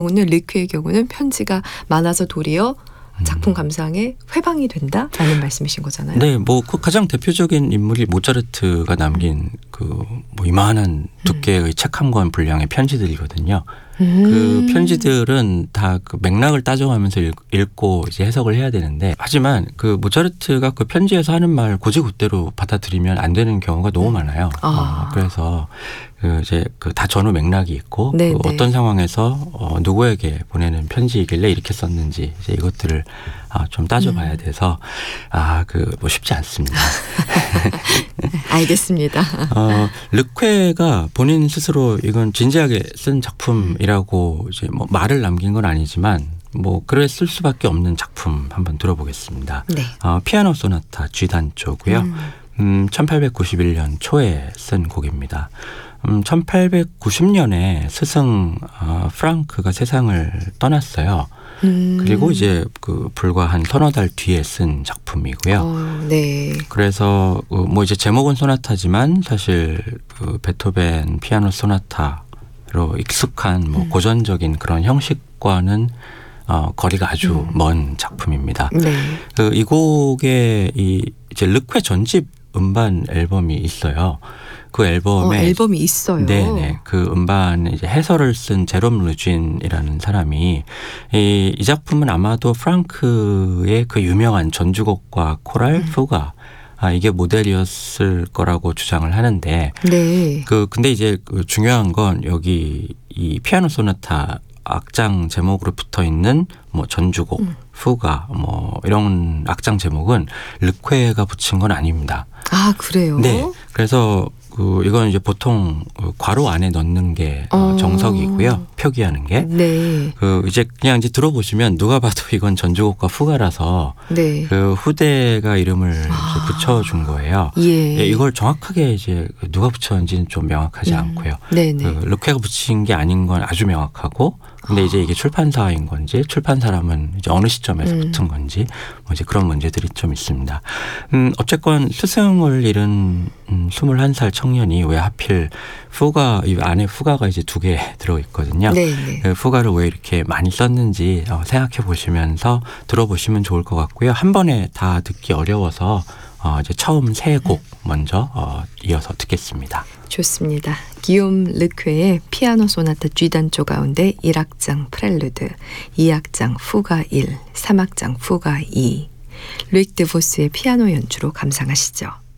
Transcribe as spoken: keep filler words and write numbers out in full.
오늘 르크의 경우는 편지가 많아서 도리어 작품 감상에 회방이 된다라는 말씀이신 거잖아요. 네, 뭐 그 가장 대표적인 인물이 모차르트가 남긴 그 뭐 이만한 두께의 음. 책 한 권 분량의 편지들이거든요. 음. 그 편지들은 다 그 맥락을 따져가면서 읽, 읽고 이제 해석을 해야 되는데, 하지만 그 모차르트가 그 편지에서 하는 말 고지고대로 받아들이면 안 되는 경우가 너무 많아요. 아. 어, 그래서 그 이제 그 다 전후 맥락이 있고 그 어떤 상황에서 어, 누구에게 보내는 편지이길래 이렇게 썼는지 이제 이것들을 아, 좀 따져봐야 돼서 아, 그 뭐 쉽지 않습니다. 알겠습니다. 어, 르퀘가 본인 스스로 이건 진지하게 쓴 작품이라고 이제 뭐 말을 남긴 건 아니지만 뭐 그랬을 수밖에 없는 작품 한번 들어보겠습니다. 네. 어, 피아노 소나타 G 단조고요. 음. 음, 천팔백구십일 년 초에 쓴 곡입니다. 음, 천팔백구십 년에 스승 어, 프랑크가 세상을 떠났어요. 음. 그리고 이제 그 불과 한 서너 달 뒤에 쓴 작품이고요. 어, 네. 그래서 뭐 이제 제목은 소나타지만 사실 그 베토벤 피아노 소나타로 익숙한 뭐 음. 고전적인 그런 형식과는 어, 거리가 아주 음. 먼 작품입니다. 네. 그 이 곡에 이 이제 르퀘 전집 음반 앨범이 있어요. 그 앨범에 어, 앨범이 있어요. 네네. 그 음반 이제 해설을 쓴 제롬 루진이라는 사람이 이, 이 작품은 아마도 프랑크의 그 유명한 전주곡과 코랄 음. 푸가 아, 이게 모델이었을 거라고 주장을 하는데, 네. 그 근데 이제 그 중요한 건 여기 이 피아노 소나타 악장 제목으로 붙어 있는 뭐 전주곡, 음. 푸가 뭐 이런 악장 제목은 르퀘가 붙인 건 아닙니다. 아, 그래요? 네. 그래서 그 이건 이제 보통 괄호 안에 넣는 게 어. 정석이고요. 표기하는 게. 네. 그 이제 그냥 이제 들어보시면 누가 봐도 이건 전주곡과 푸가라서 네. 그 후대가 이름을 아. 이제 붙여준 거예요. 예. 예, 이걸 정확하게 이제 누가 붙였는지는 좀 명확하지 음. 않고요. 네네. 그 르퀘가 붙인 게 아닌 건 아주 명확하고, 근데 아. 이제 이게 출판사인 건지 출판 사람은 이제 어느 시점에서 음. 붙은 건지 뭐 이제 그런 문제들이 좀 있습니다. 음, 어쨌건 스승을 잃은 음, 스물한 살 청년이 왜 하필 푸가, 이 안에 푸가가 이제 두 개 들어있거든요. 네네. 그 푸가를 왜 이렇게 많이 썼는지 어, 생각해 보시면서 들어보시면 좋을 것 같고요. 한 번에 다 듣기 어려워서 어, 이제 처음 세 곡 먼저 어, 이어서 듣겠습니다. 좋습니다. 기욤 르퀘의 피아노 소나타 G 단조 가운데 일 악장 프렐루드, 이 악장 푸가 일, 삼 악장 푸가 이, 루익 드보스의 피아노 연주로 감상하시죠.